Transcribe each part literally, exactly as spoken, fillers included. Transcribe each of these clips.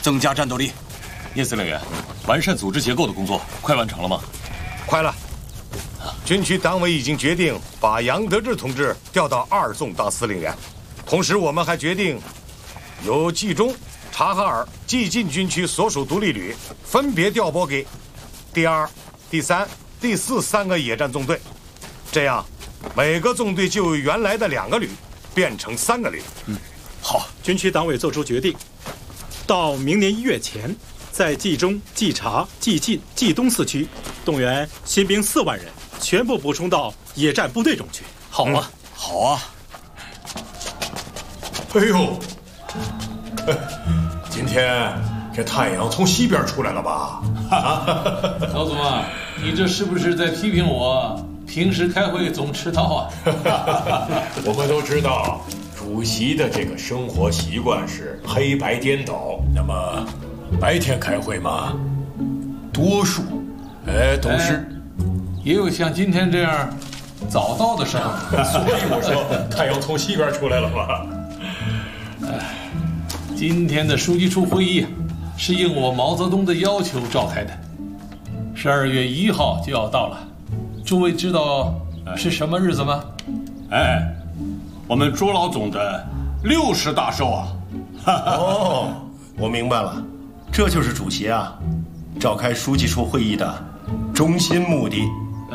增加战斗力。 聂司令员，完善组织结构的工作快完成了吗？ 快了。军区党委已经决定把杨得志同志调到二纵当司令员，同时我们还决定由冀中、察哈尔、冀晋军区所属独立旅分别调拨给第二、第三、第四三个野战纵队，这样每个纵队就由原来的两个旅变成三个旅。 嗯，好。 军区党委作出决定，到明年一月前，在冀中、冀察、冀晋、冀东四区动员新兵四万人，全部补充到野战部队中去。 好啊， 嗯、好啊。 哎呦，今天这太阳从西边出来了吧？ 老总啊，你这是不是在批评我平时开会总迟到啊？ 我们都知道，主席的这个生活习惯是黑白颠倒。那么，白天开会嘛，多数哎都是、哎， 也有像今天这样早到的时候。 所以我说太阳从西边出来了吧？ 哎，今天的书记处会议是应我毛泽东的要求召开的，十二月一号就要到了。诸位知道是什么日子吗？ 哎，我们朱老总的六十大寿啊！ 哦，我明白了，这就是主席啊召开书记处会议的中心目的。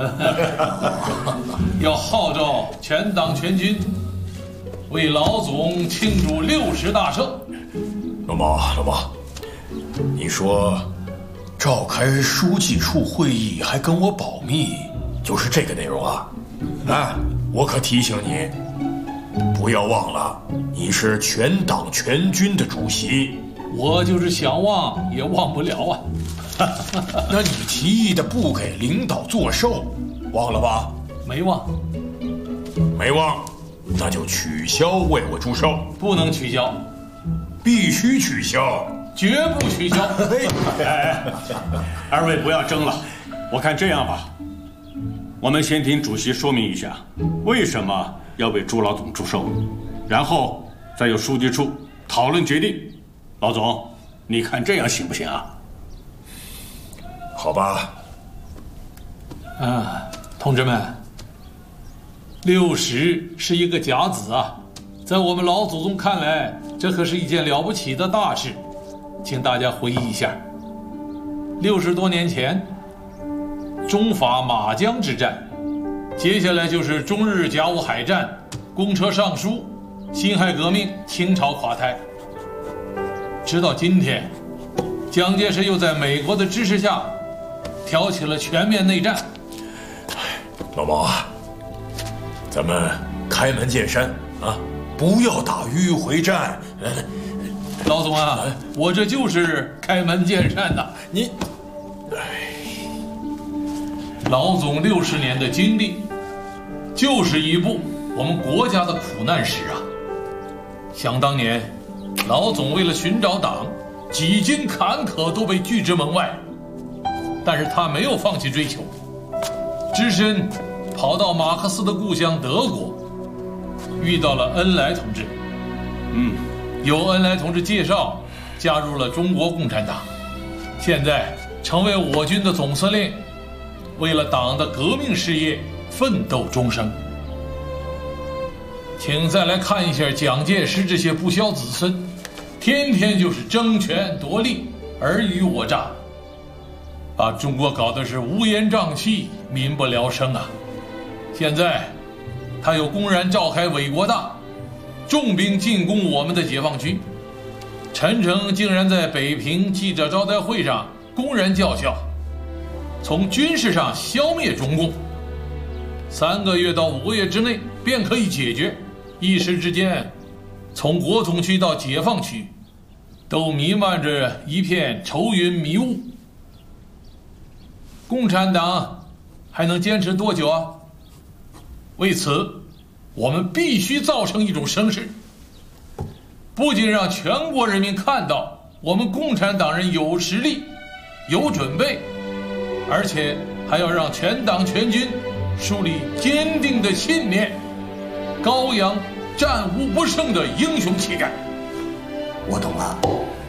要号召全党全军为老总庆祝六十大寿。 老毛，老毛，你说召开书记处会议还跟我保密，就是这个内容啊？哎，我可提醒你，不要忘了，你是全党全军的主席。 我就是想忘也忘不了啊。 那你提议的不给领导做寿，忘了吧？ 没忘。 没忘，那就取消为我祝寿。 不能取消， 必须取消， 绝不取消。 哎，二位不要争了，我看这样吧，我们先听主席说明一下为什么要为朱老总祝寿，然后再由书记处讨论决定。老总，你看这样行不行啊？ 好吧。 啊，同志们，六十是一个甲子啊，在我们老祖宗看来，这可是一件了不起的大事。请大家回忆一下，六十多年前，中法马江之战，接下来就是中日甲午海战、公车上书、辛亥革命、清朝垮台。直到今天，蒋介石又在美国的支持下挑起了全面内战。 老毛啊，咱们开门见山啊，不要打迂回战。 老总啊，我这就是开门见山的。 你， 老总六十年的经历，就是一部我们国家的苦难史啊。想当年，老总为了寻找党，几经坎坷都被拒之门外，但是他没有放弃追求，只身跑到马克思的故乡德国，遇到了恩来同志。嗯，由恩来同志介绍，加入了中国共产党，现在成为我军的总司令，为了党的革命事业奋斗终生。请再来看一下蒋介石这些不肖子孙，天天就是争权夺利，尔虞我诈，把中国搞得是乌烟瘴气、民不聊生啊！现在他又公然召开伪国大，重兵进攻我们的解放军，陈诚竟然在北平记者招待会上公然叫嚣，从军事上消灭中共，三个月到五个月之内便可以解决。一时之间，从国统区到解放区，都弥漫着一片愁云迷雾。共产党还能坚持多久啊？为此，我们必须造成一种声势，不仅让全国人民看到我们共产党人有实力、有准备，而且还要让全党全军树立坚定的信念，高扬战无不胜的英雄气概。 我懂了。